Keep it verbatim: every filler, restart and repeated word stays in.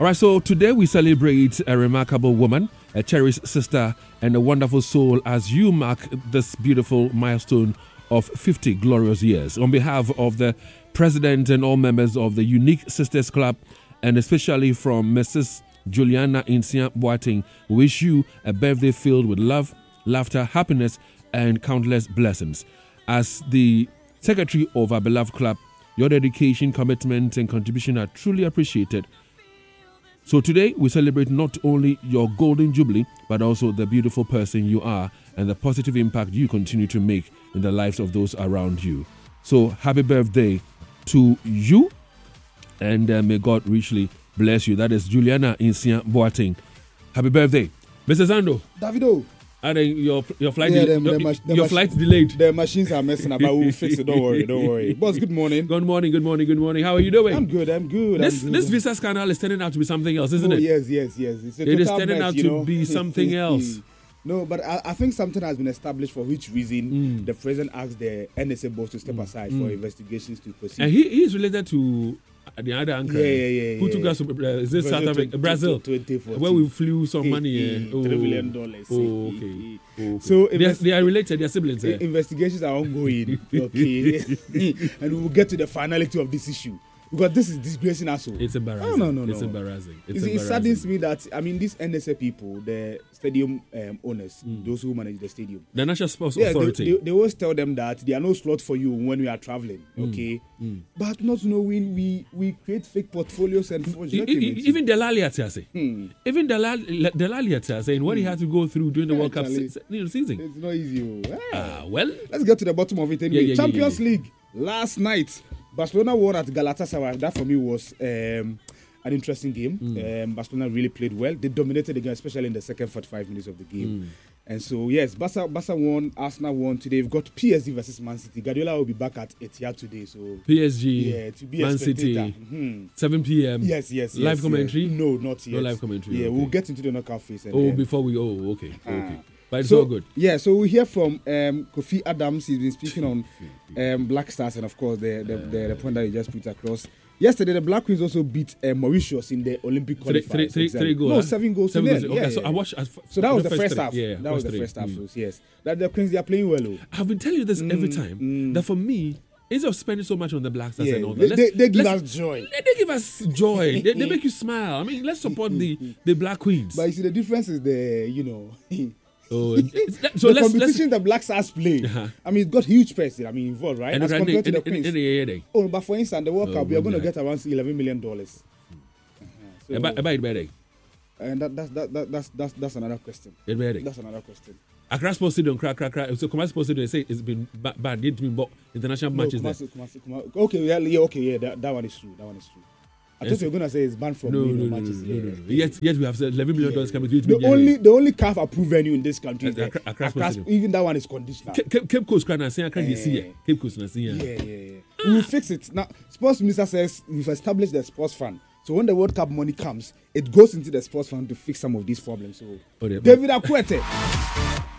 All right, so today we celebrate a remarkable woman, a cherished sister, and a wonderful soul as you mark this beautiful milestone of fifty glorious years. On behalf of the President and all members of the Unique Sisters Club, and especially from Missus Juliana Insia Boateng, we wish you a birthday filled with love, laughter, happiness, and countless blessings. As the Secretary of our beloved club, your dedication, commitment, and contribution are truly appreciated. So today, we celebrate not only your golden jubilee, but also the beautiful person you are and the positive impact you continue to make in the lives of those around you. So happy birthday to you, and uh, may God richly bless you. That is Juliana Insia Boateng. Happy birthday. Mister Zando. Davido. And then your your flight yeah, de- the, the your, mach- the your mach- flight delayed. The machines are messing up, but we'll fix it. Don't worry, don't worry. Boss, good morning. Good morning, good morning, good morning. How are you doing? I'm good, I'm good. This I'm good. this visa scandal is turning out to be something else, isn't oh, it? Yes, yes, yes. It's a It is total turning mess, out you to know? be something else. No, but I, I think something has been established for which reason Mm. the president asked the N S A boss to step Mm. aside Mm. for investigations to proceed. And he, he is related to the other anchor. Yeah, yeah, yeah, Who yeah. took us to uh, is this South Africa, twenty- Brazil, twenty fourteen. where we flew some money. Eh, Uh, eh, oh, three million dollars. Oh, okay. Oh, okay. So they, are, invest- they are related. They are siblings. I- Eh? investigations are ongoing. Okay, and we will get to the finality of this issue because this is disgracing us all. It's embarrassing. No, no, no, no. It's embarrassing. It's It's, it embarrassing. saddens me that I mean these N S A people, the stadium um, owners, Mm. those who manage the stadium, The National Sports yeah, they, Authority. they, they always tell them that there are no slots for you when we are traveling. Mm. Okay, Mm. but not knowing we we create fake portfolios and forged E- e- documents. even Delali at say, Hmm. even Delali Delali at saying what he had to go through during the Yeah, World Cup Charlie. se- se- you know, season. It's not easy. Oh. Ah. Ah, well, Let's get to the bottom of it anyway. Yeah, yeah, yeah, Champions yeah, yeah. League last night, Barcelona won at Galatasaray. That for me was um, an interesting game. Mm. Um, Barcelona really played well. They dominated the game, especially in the second forty-five minutes of the game. Mm. And so yes, Barca, Barca won, Arsenal won today. We've got P S G versus Man City. Guardiola will be back at Etihad today. So P S G, yeah, to be a Man spectator. City, Mhm. seven p.m. Yes, yes, Live yes, commentary? yes. No, not yet. No live commentary, Yeah, okay. we'll get into the knockout phase. and Oh, then- before we oh, okay, Ah. okay, but it's so, all good. Yeah, so we hear from um, Kofi Adams. He's been speaking on um, Black Stars and, of course, the the, the the point that you just put across. Yesterday, the Black Queens also beat uh, Mauritius in the Olympic Three, qualifiers. three, three, exactly. three goals. No, huh? seven goals. Seven to goals. nil. Okay, Yeah, so yeah. I watched. I, So that was the first three. half. Yeah, that was the three. first half. Mm. So yes, that the Queens they are playing well. Oh. I've been telling you this every Mm, time mm. that for me, instead of spending so much on the Black Stars Yeah, and all they, that, they, let's- they give let's- us joy. They, they give us joy. they, they make you smile. I mean, let's support the the Black Queens. But you see, the difference is the you know. Oh, it's that- so the let's let's. competition the Black Stars play. Uh-huh. I mean, it's got huge pressure. I mean, involved, right? And As it's compared to in- the in- Queens. in the year day. Oh, but for instance, the World Oh, Cup, we are going to yeah. get around eleven million dollars. So, About about it, better. and that, that's that, that, that's that's that's another question. It better. That's another question. Accra Sports Stadium, crack, crack, crack. So Kumasi Sports Stadium, they say it's been ba- bad. They've been bought international No, matches there. Kumasi, Kumasi, Kumasi. Okay, yeah, yeah, okay, yeah, that, that one is true. That one is true. I Yes. thought you were gonna say it's banned from No, you no, know, no, no, matches. no, yeah, no, no. yeah. Yet, yet we have said eleven million dollars Yeah. coming to it. The only the only C A F approved venue in this country is Accra- the Accra Sports Accra- Stadium. even that one is conditional. Cape, Cape, Cape Coast, can I say? I can't Eh. see it. Cape Coast, I see Yeah, it. yeah, yeah. We will fix it now. Sports minister says we've established the sports fund. So when the World Cup money comes, it goes into the sports fund to fix some of these problems. So Oh, yeah, David Akwete.